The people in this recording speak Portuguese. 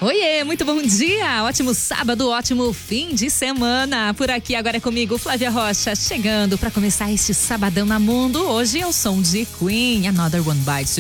Oiê, muito bom dia, ótimo sábado, ótimo fim de semana. Por aqui agora é comigo, Flávia Rocha, chegando para começar este sabadão na Mundo. Hoje é o som de Queen, Another One Bites